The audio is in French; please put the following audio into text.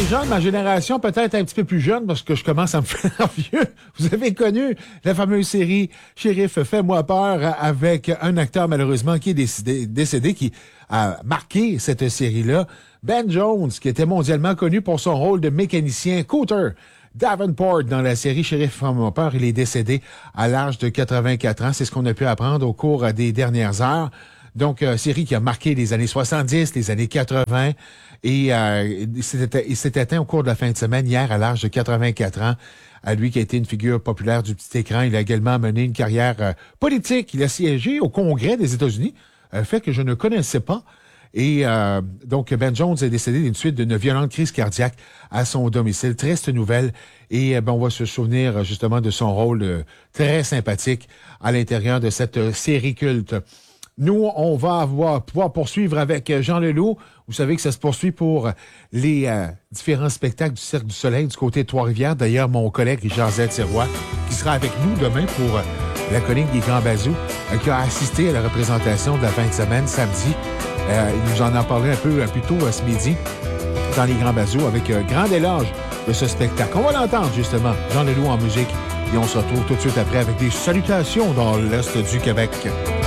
gens de ma génération, peut-être un petit peu plus jeunes, parce que je commence à me faire vieux, vous avez connu la fameuse série Shérif, fais-moi peur, avec un acteur malheureusement qui est décédé, qui a marqué cette série-là. Ben Jones, qui était mondialement connu pour son rôle de mécanicien Cooter Davenport dans la série Shérif, fais-moi peur, il est décédé à l'âge de 84 ans. C'est ce qu'on a pu apprendre au cours des dernières heures. Donc, série qui a marqué les années 70, les années 80, et il s'est éteint au cours de la fin de semaine, hier, à l'âge de 84 ans. À lui qui a été une figure populaire du petit écran, il a également mené une carrière politique. Il a siégé au Congrès des États-Unis, un fait que je ne connaissais pas. Et donc, Ben Jones est décédé d'une suite d'une violente crise cardiaque à son domicile. Triste nouvelle. Et on va se souvenir justement de son rôle très sympathique à l'intérieur de cette série culte. Nous, on va pouvoir poursuivre avec Jean Leloup. Vous savez que ça se poursuit pour les différents spectacles du Cirque du Soleil du côté de Trois-Rivières. D'ailleurs, mon collègue Richard Z-Sirois, qui sera avec nous demain pour la colline des Grands Bazous, qui a assisté à la représentation de la fin de semaine samedi. Il nous en a parlé un peu plus tôt ce midi dans les Grands Bazous avec grand éloge de ce spectacle. On va l'entendre justement, Jean Leloup en musique. Et on se retrouve tout de suite après avec des salutations dans l'Est du Québec.